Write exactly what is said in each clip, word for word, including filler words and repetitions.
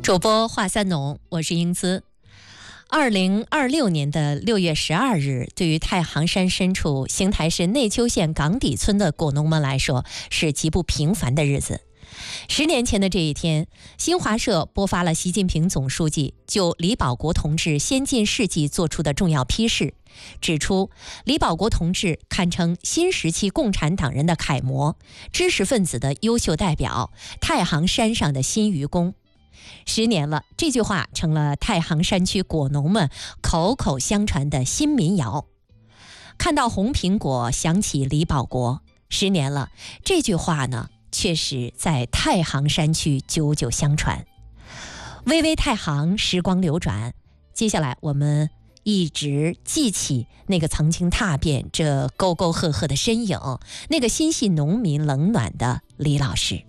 主播华三农，我是英姿。二零二六年的六月十二日，对于太行山深处邢台市内丘县岗底村的果农们来说，是极不平凡的日子。十年前的这一天，新华社播发了习近平总书记就李保国同志先进事迹作出的重要批示，指出李保国同志堪称新时期共产党人的楷模，知识分子的优秀代表，太行山上的新愚公。十年了，这句话成了太行山区果农们口口相传的新民谣。看到红苹果，想起李保国。十年了，这句话呢，确实在太行山区久久相传。巍巍太行，时光流转。接下来我们一直记起那个曾经踏遍这沟沟壑壑的身影，那个心系农民冷暖的李老师。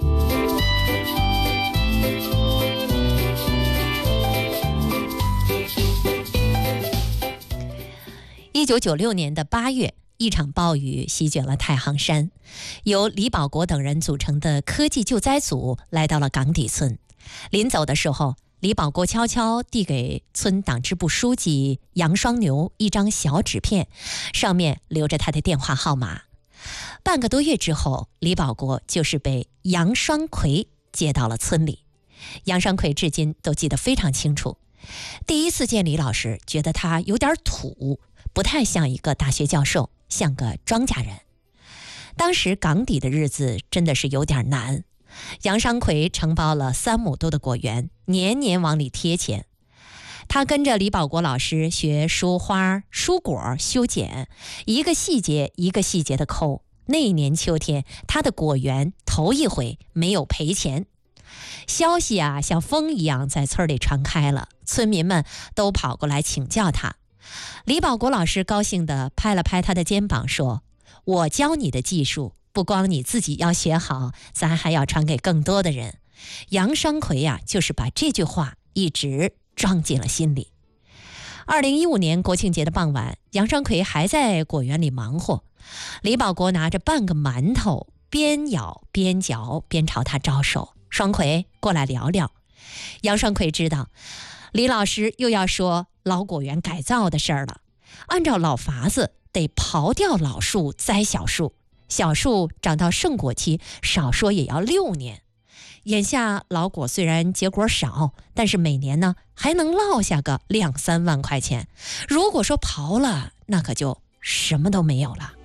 一九九六年的八月，一场暴雨席卷了太行山，由李保国等人组成的科技救灾组来到了岗底村。临走的时候，李保国悄悄递给村党支部书记杨双牛一张小纸片，上面留着他的电话号码。半个多月之后，李保国就是被杨双奎接到了村里。杨双奎至今都记得非常清楚，第一次见李老师，觉得他有点土，不太像一个大学教授，像个庄稼人。当时岗底的日子真的是有点难，杨双奎承包了三亩多的果园，年年往里贴钱。他跟着李保国老师学疏花、疏果、修剪，一个细节一个细节的抠。那一年秋天，他的果园头一回没有赔钱。消息啊，像风一样在村里传开了，村民们都跑过来请教他。李保国老师高兴地拍了拍他的肩膀说，我教你的技术不光你自己要学好，咱还要传给更多的人。杨双奎呀、啊，就是把这句话一直装进了心里。二零一五年国庆节的傍晚，杨双奎还在果园里忙活，李保国拿着半个馒头，边咬边嚼边朝他招手，双奎过来聊聊。杨双奎知道李老师又要说老果园改造的事儿了。按照老法子，得刨掉老树，栽小树，小树长到盛果期，少说也要六年。眼下老果虽然结果少，但是每年呢还能落下个两三万块钱。如果说刨了，那可就什么都没有了。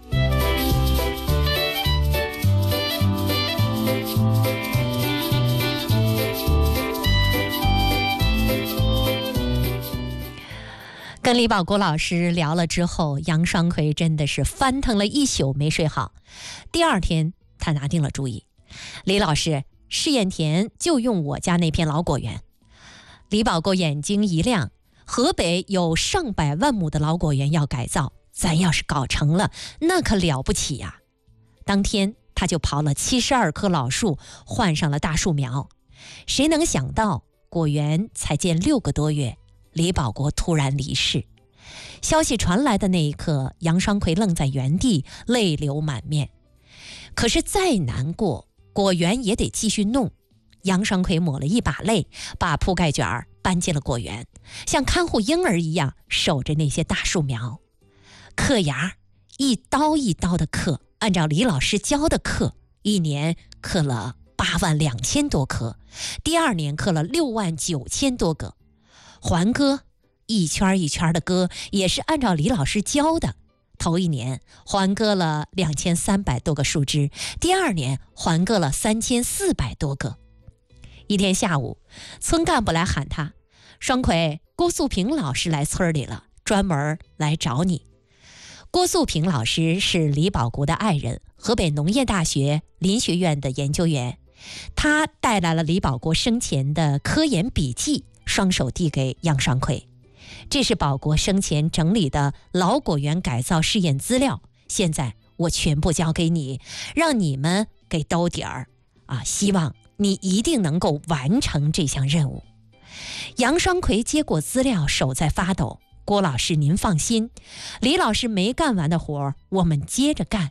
跟李保国老师聊了之后，杨双奎真的是翻腾了一宿没睡好。第二天他拿定了主意，李老师，试验田就用我家那片老果园。李保国眼睛一亮，河北有上百万亩的老果园要改造，咱要是搞成了，那可了不起呀、啊！当天他就刨了七十二棵老树，换上了大树苗。谁能想到，果园才建六个多月，李保国突然离世。消息传来的那一刻，杨双奎愣在原地，泪流满面。可是再难过，果园也得继续弄。杨双奎抹了一把泪，把铺盖卷搬进了果园，像看护婴儿一样守着那些大树苗。刻芽一刀一刀的刻，按照李老师教的刻，一年刻了八万两千多棵，第二年刻了六万九千多个。环割一圈一圈的割，也是按照李老师教的。头一年环割了两千三百多个树枝，第二年环割了三千四百多个。一天下午，村干部来喊他，双奎，郭素平老师来村里了，专门来找你。郭素平老师是李保国的爱人，河北农业大学林学院的研究员。他带来了李保国生前的科研笔记，双手递给杨双奎。这是保国生前整理的老果园改造试验资料，现在我全部交给你，让你们给兜底儿啊！希望你一定能够完成这项任务。杨双奎接过资料，手在发抖。郭老师您放心，李老师没干完的活我们接着干。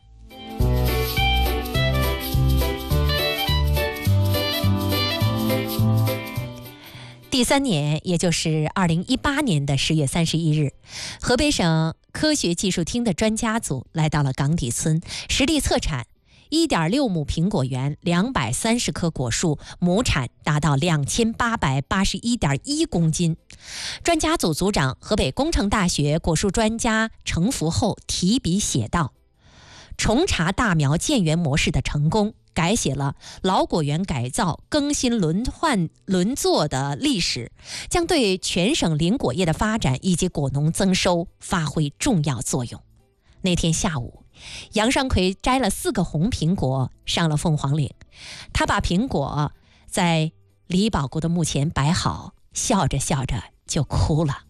第三年，也就是二零一八年的十月三十一日，河北省科学技术厅的专家组来到了岗底村，实地测产一点六亩苹果园，两百三十棵果树，亩产达到两千八百八十一点一公斤。专家组组长、河北工程大学果树专家程福厚提笔写道：重查大苗建园模式的成功，改写了老果园改造、更新、轮换、轮作的历史，将对全省林果业的发展以及果农增收发挥重要作用。那天下午，杨双奎摘了四个红苹果上了凤凰岭，他把苹果在李保国的墓前摆好，笑着笑着就哭了。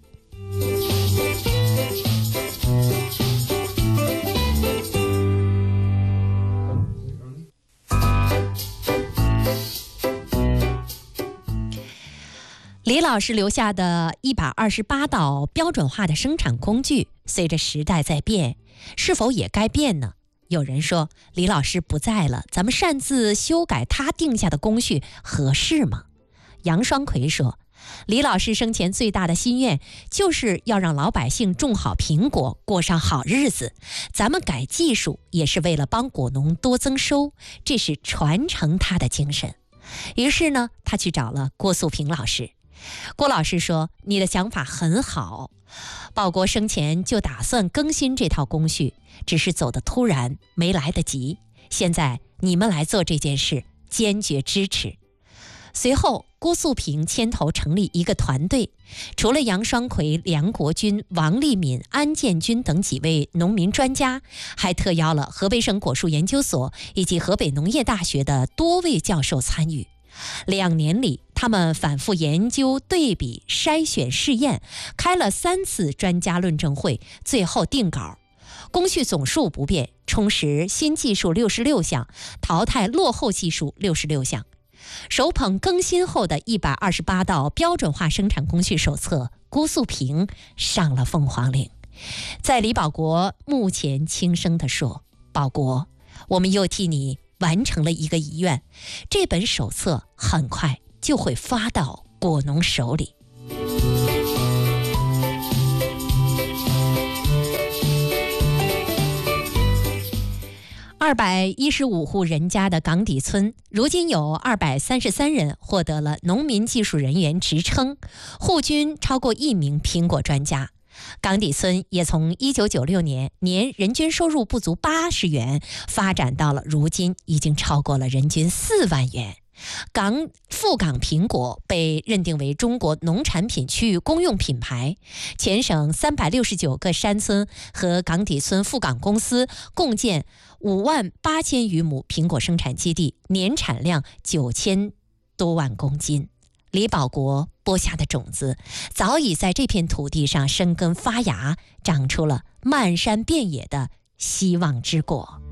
李老师留下的一百二十八道标准化的生产工具，随着时代在变，是否也该变呢？有人说，李老师不在了，咱们擅自修改他定下的工序合适吗？杨双奎说，李老师生前最大的心愿就是要让老百姓种好苹果，过上好日子。咱们改技术也是为了帮果农多增收，这是传承他的精神。于是呢，他去找了郭素平老师。郭老师说，你的想法很好，保国生前就打算更新这套工序，只是走得突然，没来得及。现在你们来做这件事，坚决支持。随后，郭素平牵头成立一个团队，除了杨双奎、梁国军、王立敏、安建军等几位农民专家，还特邀了河北省果树研究所以及河北农业大学的多位教授参与。两年里，他们反复研究、对比、筛选、试验，开了三次专家论证会，最后定稿。工序总数不变，充实新技术六十六项，淘汰落后技术六十六项。手捧更新后的一百二十八道标准化生产工序手册，郭素平上了凤凰岭，在李保国墓前轻声地说：保国，我们又替你完成了一个遗愿，这本手册很快就会发到果农手里。二百一十五户人家的岗底村，如今有二百三十三人获得了农民技术人员职称，户均超过一名苹果专家。岗底村也从一九九六年年人均收入不足八十元，发展到了如今已经超过了人均四万元。岗富岗苹果被认定为中国农产品区域公用品牌，全省三百六十九个山村和岗底村富岗公司共建五万八千余亩苹果生产基地，年产量九千多万公斤。李保国播下的种子早已在这片土地上生根发芽，长出了漫山遍野的希望之果。